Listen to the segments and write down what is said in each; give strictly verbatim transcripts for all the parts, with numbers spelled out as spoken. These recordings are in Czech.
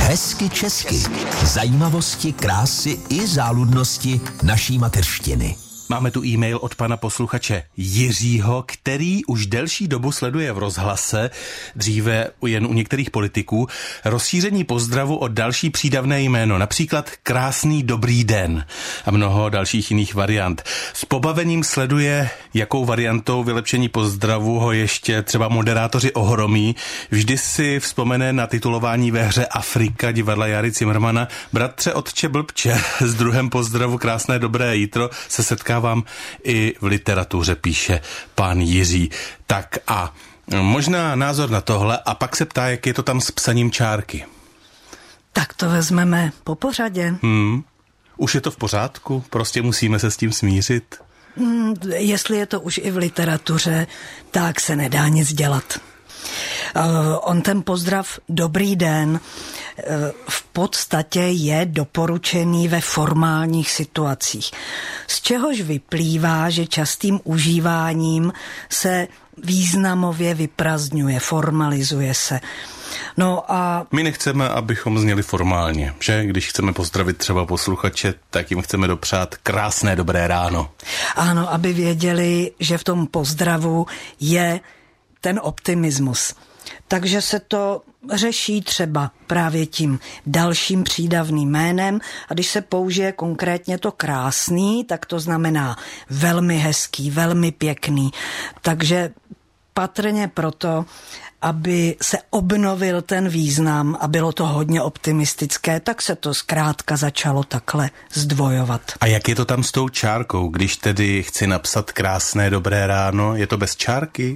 Hezky česky. Zajímavosti, krásy i záludnosti naší mateřštiny. Máme tu e-mail od pana posluchače Jiřího, který už delší dobu sleduje v rozhlase, dříve jen u některých politiků, rozšíření pozdravu o další přídavné jméno, například krásný dobrý den a mnoho dalších jiných variant. S pobavením sleduje, jakou variantou vylepšení pozdravu ho ještě třeba moderátoři ohromí. Vždy si vzpomene na titulování ve hře Afrika divadla Jary Cimrmana. Bratře, otče, blbče, s druhem pozdravu krásné dobré jítro se setká vám i v literatuře, píše pán Jiří. Tak a možná názor na tohle a pak se ptá, jak je to tam s psaním čárky. Tak to vezmeme po pořadě. Hmm. Už je to v pořádku? Prostě musíme se s tím smířit? Hmm, jestli je to už i v literatuře, tak se nedá nic dělat. Uh, on ten pozdrav dobrý den uh, v podstatě je doporučený ve formálních situacích, z čehož vyplývá, že častým užíváním se významově vyprazdňuje, formalizuje se. No a... My nechceme, abychom zněli formálně, že? Když chceme pozdravit třeba posluchače, tak jim chceme dopřát krásné dobré ráno. Ano, aby věděli, že v tom pozdravu je ten optimismus. Takže se to řeší třeba právě tím dalším přídavným jménem a když se použije konkrétně to krásný, tak to znamená velmi hezký, velmi pěkný. Takže patrně proto, aby se obnovil ten význam a bylo to hodně optimistické, tak se to zkrátka začalo takhle zdvojovat. A jak je to tam s tou čárkou, když tedy chci napsat krásné dobré ráno, je to bez čárky?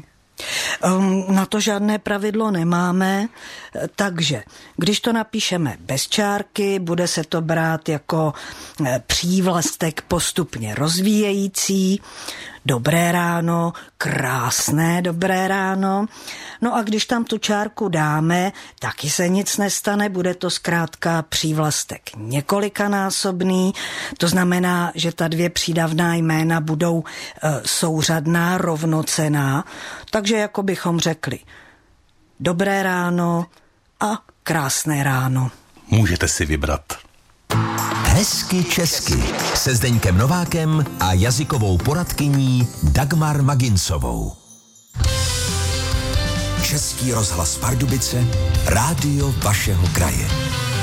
Na to žádné pravidlo nemáme, takže když to napíšeme bez čárky, bude se to brát jako přívlastek postupně rozvíjející, dobré ráno, krásné dobré ráno. No a když tam tu čárku dáme, taky se nic nestane, bude to zkrátka přívlastek několikanásobný, to znamená, že ta dvě přídavná jména budou e, souřadná, rovnocenná, takže jako bychom řekli dobré ráno a krásné ráno. Můžete si vybrat. Hezky česky se Zdeňkem Novákem a jazykovou poradkyní Dagmar Magincovou. Český rozhlas Pardubice, rádio vašeho kraje.